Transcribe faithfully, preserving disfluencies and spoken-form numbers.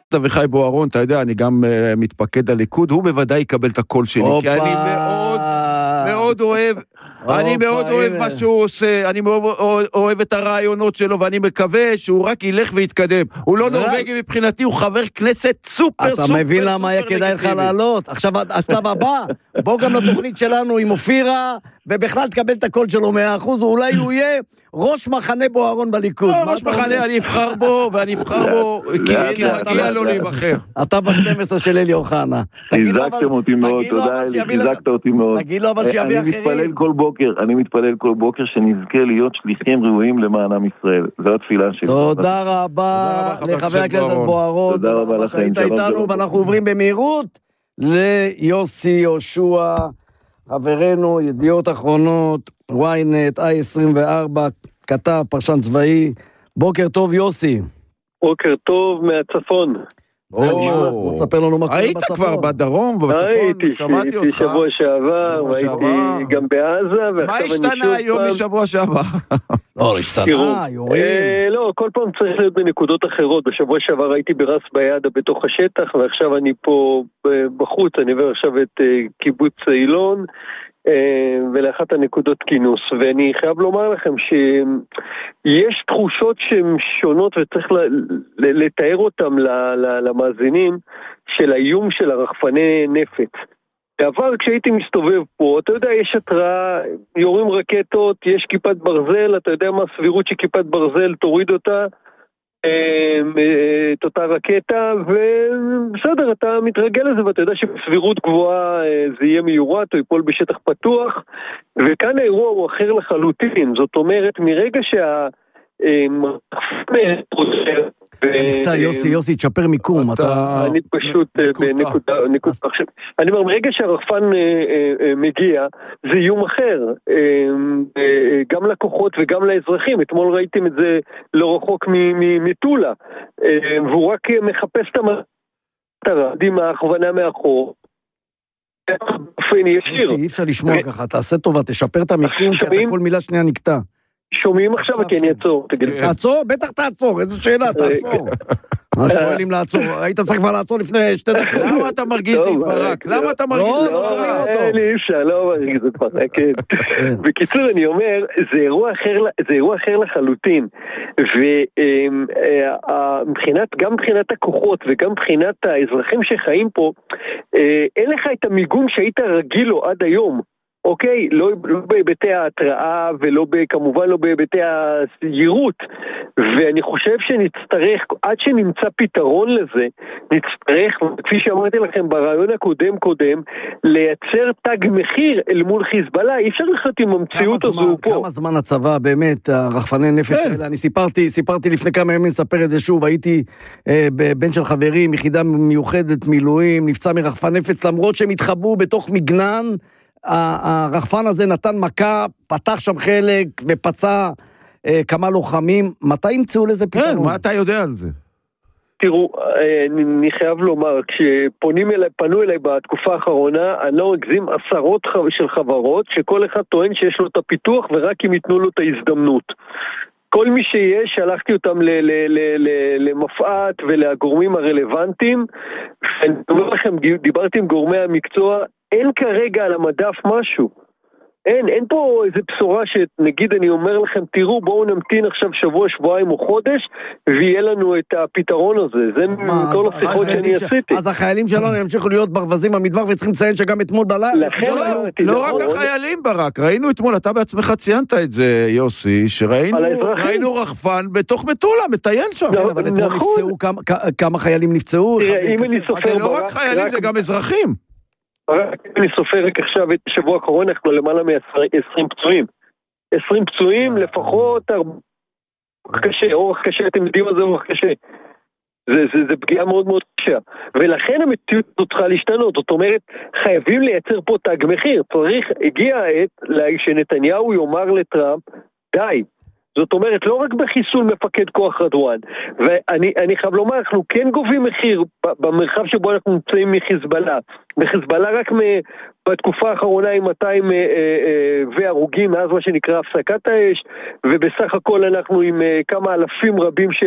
אביחי בוארון, אתה יודע, אני גם uh, מתפקד הליכוד, הוא בוודאי יקבל את הקול שלי, אופה. כי אני מאוד, מאוד אוהב, אופה, אני מאוד הנה. אוהב מה שהוא עושה, אני מאוד אוהב את הרעיונות שלו, ואני מקווה שהוא רק ילך ויתקדם. הוא לא נורווגי מבחינתי, הוא חבר כנסת סופר, אתה סופר, סופר, מבין למה היה כדאי לך לעלות? עכשיו, השלב הבא, בוא גם לתוכנית שלנו עם אופירה, ובכלל תקבל את הקול שלו מאה אחוז, ואולי הוא יהיה ראש מחנה בוארון בליכוד. לא, ראש מחנה, אני אבחר בו, ואני אבחר בו, כי מגיע לו להיבחר. אתה ב-שתים עשרה של אלי אוחנה. חיזקתם אותי מאוד, תודה אלי, חיזקת אותי מאוד. תגיד לו אבל שיביא אחרים. אני מתפלל כל בוקר, אני מתפלל כל בוקר שנזכה להיות שליחים ראויים למען עם ישראל. זו התפילה שלי. תודה רבה לחבר הכנסת בוארון. תודה רבה לכם. שהיית איתנו, ואנחנו עוברים במהירות ליוסי יהושע, חברנו, ידיעות אחרונות, ynet, איי עשרים וארבע, כתב, פרשן צבאי. בוקר טוב יוסי. בוקר טוב מהצפון. בוא תספר לנו מה קורה בצפון. היית כבר בדרום ובצפון? הייתי, הייתי שבוע שעבר, והייתי גם בעזה. מה השתנה היום משבוע שעבר? לא, השתנה, יורים. לא, כל פעם צריך להיות בנקודות אחרות. בשבוע שעבר הייתי ברס בידה בתוך השטח, ועכשיו אני פה בחוץ, אני עובר עכשיו את קיבוץ אילון, ולאחת הנקודות כינוס, ואני חייב לומר לכם שיש תחושות שהן שונות וצריך לתאר אותן למאזינים של האיום של הרחפני נפץ. בעבר כשהייתי מסתובב פה, אתה יודע, יש התראה, יורים רקטות, יש כיפת ברזל, אתה יודע מה הסבירות שכיפת ברזל תוריד אותה, את אותה רקטה, ובסדר, אתה מתרגל לזה, ואתה יודע שבסבירות גבוהה זה יהיה מיורט או ייפול בשטח פתוח, וכאן האירוע הוא אחר לחלוטין. זאת אומרת, מרגע שה... יוסי, יוסי, תשפר מיקום. אני פשוט בנקודה, אני אומר, מרגע שהרחפן מגיע, זה איום אחר, גם לקוחות וגם לאזרחים. אתמול ראיתם את זה לא רחוק מטולה, והוא רק מחפש את המטרה, דימה, הכוונה מאחור. אי אפשר לשמוע ככה, תעשה טובה, תשפר את המיקום, כי אתה כל מילה שנייה נקטע. שומעים עכשיו, כי אני אעצור. תעצור? בטח תעצור, איזו שאלה, תעצור. מה שואלים לעצור? היית צריך כבר לעצור לפני שתי דקות. למה אתה מרגיש להתברק? למה אתה מרגיש להתברק? לא, אי אפשר, לא מרגיש להתברק. בקיצור, אני אומר, זה אירוע אחר לחלוטין. וגם מבחינת הכוחות וגם מבחינת האזרחים שחיים פה, אין לך את המיגון שהיית רגיל לו עד היום. אוקיי, לא, לא בהיבטי ההתראה ולא כמובן לא בהיבטי הסיירות, ואני חושב שנצטרך, עד שנמצא פתרון לזה, נצטרך, כפי שאמרתי לכם ברעיון הקודם קודם, לייצר תג מחיר אל מול חיזבאללה. אי אפשר לחיות עם המציאות הזו זמן, פה. כמה זמן הצבא, באמת, הרחפני נפץ האלה, אני סיפרתי, סיפרתי לפני כמה ימים, נספר את זה שוב, הייתי אה, בן של חברים, יחידה מיוחדת מילואים, נפצע מרחפן נפץ, למרות שהם התחבאו בתוך מגנן, הרחפן הזה נתן מכה, פתח שם חלק ופצע אה, כמה לוחמים. מתי ימצאו לזה פתרון? כן, מה אתה יודע על זה? תראו, אני חייב לומר, כשפונים אליי, פנו אליי בתקופה האחרונה, אני לא אגזים עשרות של חברות, שכל אחד טוען שיש לו את הפיתוח, ורק אם ייתנו לו את ההזדמנות. כל מי שיש, שלחתי אותם למפעת ולגורמים הרלוונטיים, ואני אומר לכם, דיברתי עם גורמי המקצוע, אין כרגע על המדף משהו. אין, אין פה איזו בשורה שנגיד אני אומר לכם, תראו, בואו נמתין עכשיו שבוע, שבועיים או חודש, ויהיה לנו את הפתרון הזה. זה מכל השיחות שאני עשיתי. אז החיילים שלנו ימשיכו להיות ברווזים במדבר, וצריכים לציין שגם אתמול בלילה. לא רק החיילים ברק, ראינו אתמול, אתה בעצמך ציינת את זה, יוסי, שראינו רחפן בתוך מטולה, מטיין שם. אבל אתמול נפצעו, כמה חיילים נפצעו? תראה, אם אני סופר... זה לא רק חיילים, זה גם אזרחים. אני סופר רק עכשיו את השבוע האחרון, אנחנו למעלה מ-עשרים פצועים. עשרים פצועים, לפחות קשה, אורח קשה, אתם יודעים מה זה אורח קשה. זה, זה, זה פגיעה מאוד מאוד קשה. ולכן המציאות הזאת צריכה להשתנות. זאת אומרת, חייבים לייצר פה תג מחיר. צריך, הגיע העת שנתניהו יאמר לטראמפ, די. זאת אומרת, לא רק בחיסול מפקד כוח רדואן, ואני אני חייב לומר, אנחנו כן גובים מחיר במרחב שבו אנחנו נמצאים מחיזבאללה, מחיזבאללה רק בתקופה האחרונה עם מאתיים והרוגים, מאז מה שנקרא הפסקת האש, ובסך הכל אנחנו עם כמה אלפים רבים של